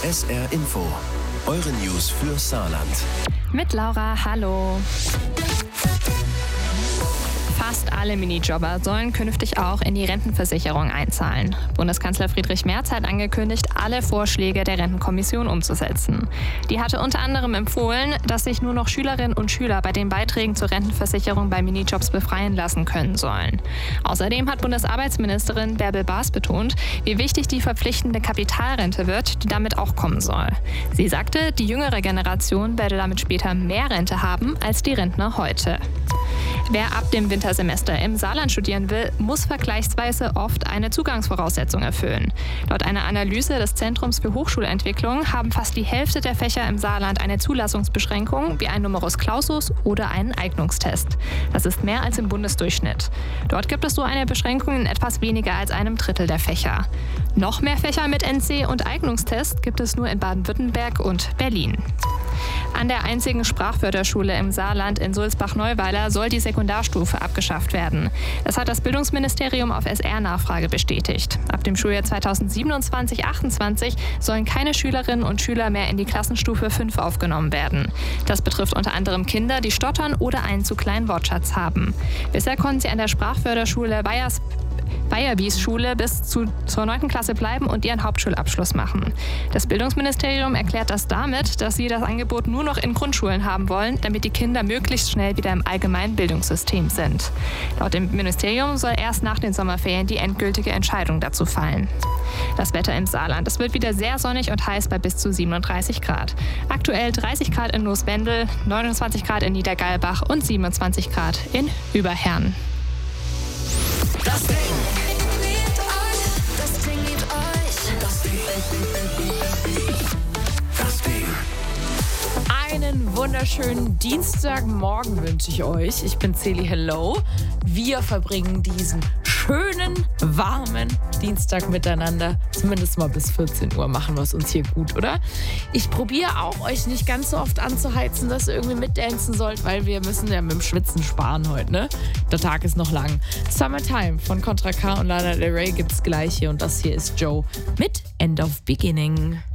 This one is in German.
SR Info, eure News für Saarland. Mit Laura, hallo. Fast alle Minijobber sollen künftig auch in die Rentenversicherung einzahlen. Bundeskanzler Friedrich Merz hat angekündigt, alle Vorschläge der Rentenkommission umzusetzen. Die hatte unter anderem empfohlen, dass sich nur noch Schülerinnen und Schüler bei den Beiträgen zur Rentenversicherung bei Minijobs befreien lassen können sollen. Außerdem hat Bundesarbeitsministerin Bärbel Baas betont, wie wichtig die verpflichtende Kapitalrente wird, die damit auch kommen soll. Sie sagte, die jüngere Generation werde damit später mehr Rente haben als die Rentner heute. Wer ab dem Wintersemester im Saarland studieren will, muss vergleichsweise oft eine Zugangsvoraussetzung erfüllen. Laut einer Analyse des Zentrums für Hochschulentwicklung haben fast die Hälfte der Fächer im Saarland eine Zulassungsbeschränkung wie ein Numerus Clausus oder einen Eignungstest. Das ist mehr als im Bundesdurchschnitt. Dort gibt es so eine Beschränkung in etwas weniger als einem Drittel der Fächer. Noch mehr Fächer mit NC und Eignungstest gibt es nur in Baden-Württemberg und Berlin. An der einzigen Sprachförderschule im Saarland in Sulzbach-Neuweiler soll die Sekundarstufe abgeschafft werden. Das hat das Bildungsministerium auf SR-Nachfrage bestätigt. Ab dem Schuljahr 2027/28 sollen keine Schülerinnen und Schüler mehr in die Klassenstufe 5 aufgenommen werden. Das betrifft unter anderem Kinder, die stottern oder einen zu kleinen Wortschatz haben. Bisher konnten sie an der Sprachförderschule Bayerwies Schule bis zur 9. Klasse bleiben und ihren Hauptschulabschluss machen. Das Bildungsministerium erklärt das damit, dass sie das Angebot nur noch in Grundschulen haben wollen, damit die Kinder möglichst schnell wieder im allgemeinen Bildungssystem sind. Laut dem Ministerium soll erst nach den Sommerferien die endgültige Entscheidung dazu fallen. Das Wetter im Saarland. Es wird wieder sehr sonnig und heiß bei bis zu 37 Grad. Aktuell 30 Grad in Nooswendel, 29 Grad in Niedergalbach und 27 Grad in Überherrn. Das Ding. Einen wunderschönen Dienstagmorgen wünsche ich euch. Ich bin Celi, hello. Wir verbringen diesen schönen, warmen Dienstag miteinander. Zumindest mal bis 14 Uhr machen wir es uns hier gut, oder? Ich probiere auch, euch nicht ganz so oft anzuheizen, dass ihr irgendwie mitdancen sollt, weil wir müssen ja mit dem Schwitzen sparen heute, ne? Der Tag ist noch lang. Summertime von Contra K und Lana Del Rey gibt's gleich hier und das hier ist Joe mit End of Beginning.